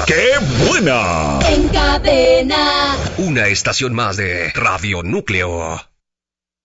¡Qué buena! En Cadena. Una estación más de Radio Núcleo.